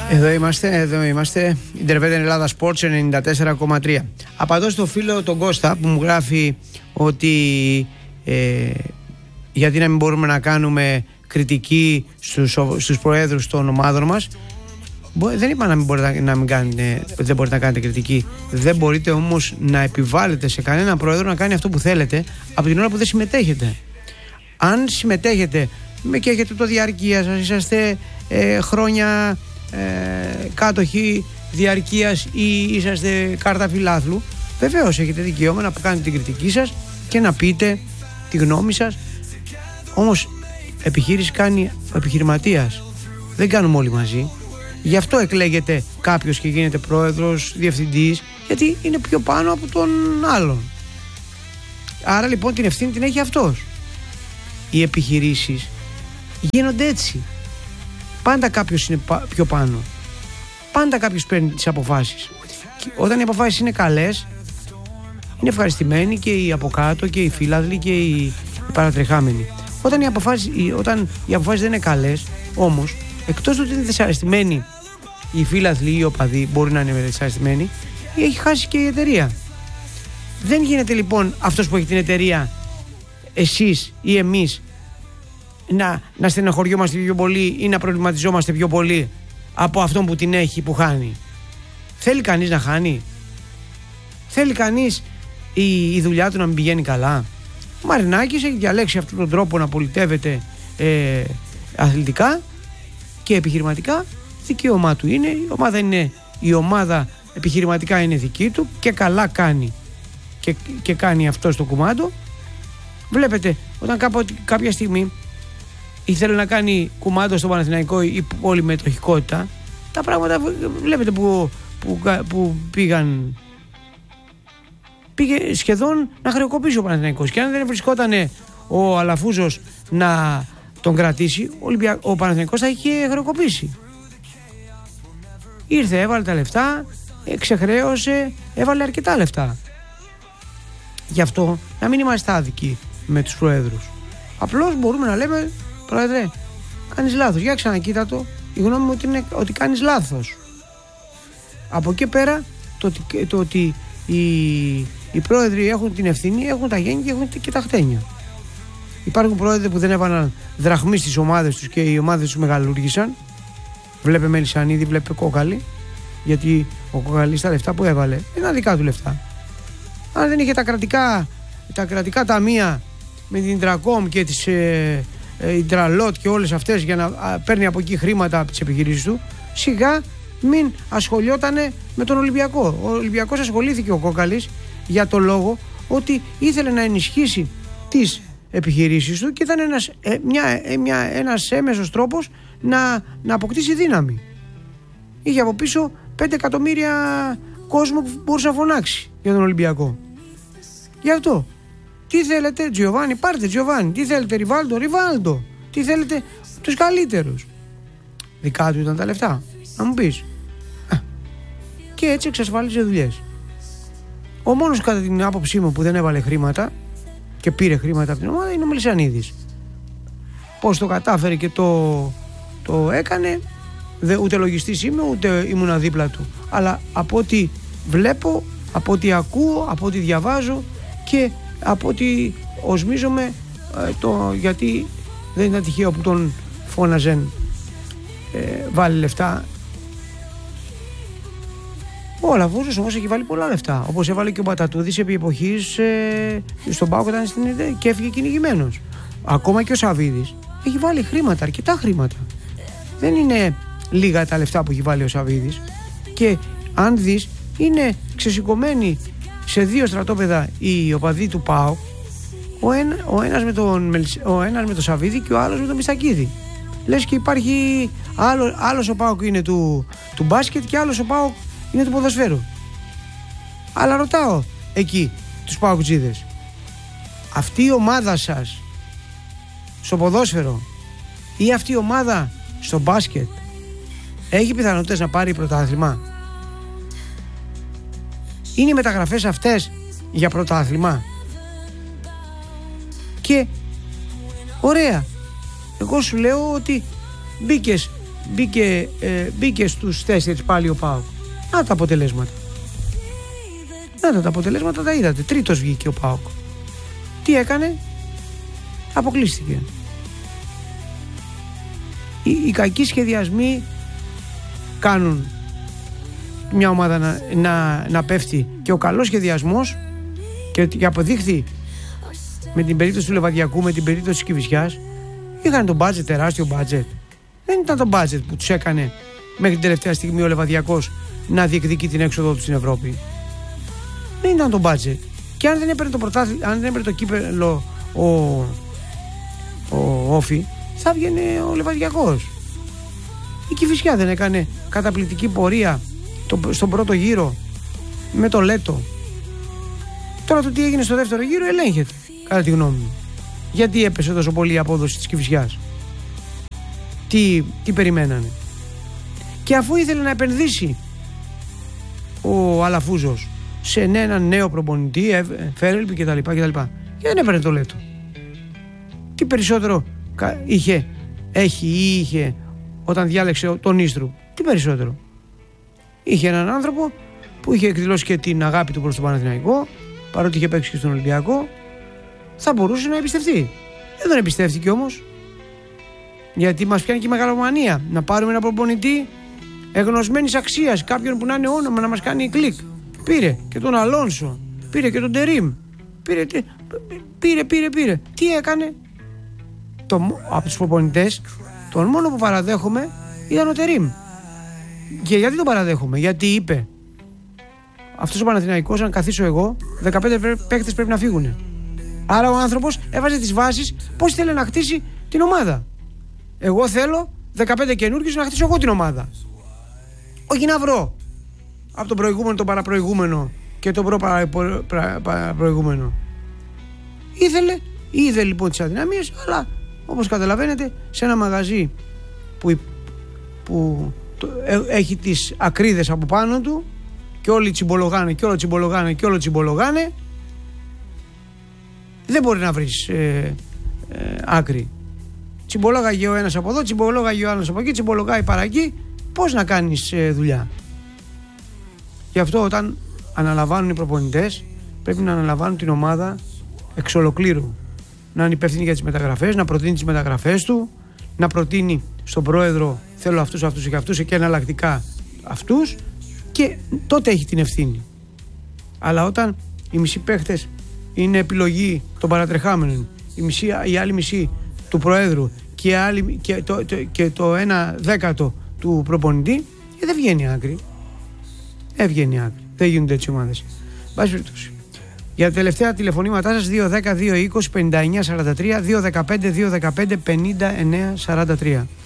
Εδώ είμαστε. Independent Ελλάδα Sports 94,3. Απαντώ στο φίλο τον Κώστα που μου γράφει ότι γιατί να μην μπορούμε να κάνουμε κριτική στους προέδρους των ομάδων μας. Δεν είπα να μην μπορείτε δεν μπορείτε να κάνετε κριτική. Δεν μπορείτε όμως να επιβάλλετε σε κανέναν πρόεδρο να κάνει αυτό που θέλετε από την ώρα που δεν συμμετέχετε. Αν συμμετέχετε και έχετε το διαρκεία σας, είσαστε χρόνια κάτοχοι διαρκείας ή είσαστε κάρτα φιλάθλου, βεβαίως έχετε δικαίωμα να κάνετε την κριτική σας και να πείτε τη γνώμη σας. Όμως επιχείρηση κάνει ο επιχειρηματίας, δεν κάνουμε όλοι μαζί. Γι' αυτό εκλέγεται κάποιος και γίνεται πρόεδρος, διευθυντής, γιατί είναι πιο πάνω από τον άλλον. Άρα λοιπόν την ευθύνη την έχει αυτός. Οι επιχειρήσεις γίνονται έτσι. Πάντα κάποιος είναι πιο πάνω. Πάντα κάποιος παίρνει τις αποφάσεις. Και όταν οι αποφάσεις είναι καλές, είναι ευχαριστημένοι και οι από κάτω και οι φίλαθλοι και οι παρατρεχάμενοι. Όταν οι αποφάσεις δεν είναι καλές, όμως, εκτός του ότι είναι δυσαρεστημένοι οι φίλαθλοι ή οι οπαδοί, μπορεί να είναι δυσαρεστημένοι, έχει χάσει και η εταιρεία. Δεν γίνεται λοιπόν αυτός που έχει την εταιρεία, εσείς ή εμείς, να στεναχωριόμαστε πιο πολύ ή να προβληματιζόμαστε πιο πολύ από αυτόν που την έχει, που χάνει. Θέλει κανείς να χάνει? Θέλει κανείς η δουλειά του να μην πηγαίνει καλά? Ο Μαρινάκης έχει διαλέξει αυτόν τον τρόπο να πολιτεύεται αθλητικά και επιχειρηματικά. Δικαίωμά του είναι. Η ομάδα επιχειρηματικά είναι δική του και καλά κάνει και κάνει αυτό στο κουμάντο. Βλέπετε, όταν κάποια στιγμή ήθελε να κάνει κουμάντο στο Παναθηναϊκό ή πολυμετοχικότητα, τα πράγματα βλέπετε που πήγε σχεδόν να χρεοκοπήσει ο Παναθηναϊκός. Και αν δεν βρισκόταν ο Αλαφούζος να τον κρατήσει, ο Παναθηναϊκός θα είχε χρεοκοπήσει. Ήρθε, έβαλε τα λεφτά, ξεχρέωσε, έβαλε αρκετά λεφτά. Γι' αυτό να μην είμαστε άδικοι με τους προέδρους. Απλώς μπορούμε να λέμε, πρόεδρε, κάνεις λάθος, για ξανακοίτα το. Η γνώμη μου είναι ότι κάνεις λάθος. Από εκεί πέρα το ότι οι πρόεδροι έχουν την ευθύνη, έχουν τα γέννη και έχουν και τα χτένια. Υπάρχουν πρόεδροι που δεν έβαλαν δραχμή στις ομάδες τους και οι ομάδες τους μεγαλούργησαν. Βλέπε Μελισσανίδη, βλέπε Κόκαλη, γιατί ο Κόκαλης τα λεφτά που έβαλε είναι δικά του λεφτά. Αν δεν είχε τα κρατικά ταμεία με την Τρακόμ και τις Ιντραλότ και όλες αυτές για να παίρνει από εκεί χρήματα από τις επιχειρήσεις του, σιγά μην ασχολιότανε με τον Ολυμπιακό. Ο Ολυμπιακός ασχολήθηκε ο Κόκαλης για το λόγο ότι ήθελε να ενισχύσει τις επιχειρήσεις του και ήταν ένας έμεσος τρόπος να αποκτήσει δύναμη. Είχε από πίσω 5 εκατομμύρια κόσμο που μπορούσε να φωνάξει για τον Ολυμπιακό. Γι' αυτό, τι θέλετε Τζιοβάνι, πάρτε Τζιοβάνι. Τι θέλετε Ριβάλντο. Τι θέλετε τους καλύτερους. Δικά του ήταν τα λεφτά, να μου πεις. Και έτσι εξασφάλιζε δουλειές. Ο μόνος κατά την άποψή μου που δεν έβαλε χρήματα και πήρε χρήματα από την ομάδα είναι ο Μελισσανίδης. Πώς το κατάφερε και το έκανε, ούτε λογιστής είμαι, ούτε ήμουνα δίπλα του. Αλλά από ό,τι βλέπω, από ό,τι ακούω, από ό,τι διαβάζω και από ό,τι οσμίζομαι, γιατί δεν ήταν τυχαίο που τον φώναζεν βάλει λεφτά. Ο Λαβούζος όμως έχει βάλει πολλά λεφτά. Όπως έβαλε και ο Μπατατούδης επί εποχής στον ΠΑΟΚ όταν και έφυγε κυνηγημένος. Ακόμα και ο Σαββίδης έχει βάλει χρήματα, αρκετά χρήματα. Δεν είναι λίγα τα λεφτά που έχει βάλει ο Σαββίδης. Και αν δεις, είναι ξεσηκωμένοι σε 2 στρατόπεδα οι οπαδοί του ΠΑΟΚ, ο ένας με τον Σαββίδη και ο άλλος με τον Μιστακίδη. Λες και υπάρχει άλλος ο ΠΑΟΚ είναι του μπάσκετ και άλλος ο ΠΑΟΚ είναι του ποδοσφαίρου. Αλλά ρωτάω εκεί τους ΠΑΟΚτζίδες, αυτή η ομάδα σας στο ποδόσφαιρο ή αυτή η ομάδα στο μπάσκετ έχει πιθανότητες να πάρει πρωτάθλημα? Είναι οι μεταγραφές αυτές για πρωτάθλημα? Και ωραία, εγώ σου λέω ότι μπήκες μπήκε στους 4 πάλι ο ΠΑΟΚ. Να τα αποτελέσματα. Τα αποτελέσματα τα είδατε. Τρίτος βγήκε ο ΠΑΟΚ. Τι έκανε? Αποκλείστηκε. Οι κακοί σχεδιασμοί κάνουν μια ομάδα να πέφτει, και ο καλός σχεδιασμός, και αποδείχθη με την περίπτωση του Λεβαδιακού, με την περίπτωση της Κηφισιάς. Είχαν το budget, τεράστιο budget. Δεν ήταν το budget που τους έκανε μέχρι την τελευταία στιγμή ο Λεβαδιακός να διεκδικεί την έξοδο του στην Ευρώπη. Δεν ήταν το budget. Και αν δεν έπαιρνε το κύπελλο ο Όφη, θα βγαινε ο Λεβαδιακός. Η Κηφισιά δεν έκανε καταπληκτική πορεία στον πρώτο γύρο με το Λέτο? Τώρα το τι έγινε στο δεύτερο γύρο ελέγχεται, κατά τη γνώμη μου. Γιατί έπεσε τόσο πολύ η απόδοση της Κηφισιάς? Τι περιμένανε? Και αφού ήθελε να επενδύσει ο Αλαφούζος σε έναν νέο προπονητή, Φέρελπι κτλ. Και δεν έπαιρνε το Λέτο. Τι περισσότερο είχε όταν διάλεξε τον Ίστρου? Τι περισσότερο? Είχε έναν άνθρωπο που είχε εκδηλώσει και την αγάπη του προς τον Παναθηναϊκό, παρότι είχε παίξει και στον Ολυμπιακό. Θα μπορούσε να εμπιστευτεί. Δεν τον εμπιστεύτηκε όμως. Γιατί μας πιάνει και η μεγαλομανία να πάρουμε ένα προπονητή εγνωσμένης αξίας, κάποιον που να είναι όνομα, να μας κάνει κλικ. Πήρε και τον Αλόνσο, πήρε και τον Τερίμ, πήρε. Τι έκανε? Από τους προπονητές, τον μόνο που παραδέχομαι ήταν ο Τερίμ. Και γιατί τον παραδέχομαι? Γιατί είπε, αυτός ο Παναθηναϊκός, αν καθίσω εγώ, 15 παίκτες πρέπει να φύγουν. Άρα ο άνθρωπος έβαζε τις βάσεις πώς θέλει να χτίσει την ομάδα. Εγώ θέλω 15 καινούργιους να χτίσω εγώ την ομάδα. Όχι να βρω από τον προηγούμενο, τον παραπροηγούμενο και τον προπαραπροηγούμενο. Είδε λοιπόν τις αδυναμίες, αλλά όπως καταλαβαίνετε, σε ένα μαγαζί που έχει τις ακρίδες από πάνω του και όλοι τσιμπολογάνε, δεν μπορεί να βρεις άκρη. Τσιμπολόγαγε ο ένας από εδώ, τσιμπολόγαγε ο άλλος από εκεί, τσιμπολογάει παρακεί. Πώς να κάνεις δουλειά? Γι' αυτό όταν αναλαμβάνουν οι προπονητές, πρέπει να αναλαμβάνουν την ομάδα εξ ολοκλήρου. Να είναι υπεύθυνοι για τις μεταγραφές, να προτείνει τις μεταγραφές του, να προτείνει στον πρόεδρο θέλω αυτούς και αυτούς και εναλλακτικά αυτούς, και τότε έχει την ευθύνη. Αλλά όταν οι μισοί παίχτες είναι επιλογή των παρατρεχάμενων, η άλλη μισή του προέδρου και το 1/10 του προπονητή, δεν βγαίνει άκρη. Δεν γίνονται έτσι ομάδες. Βάση περιπτώσει. Για τα τελευταία τηλεφωνήματά σας 210-220-5943, 215-215-5943.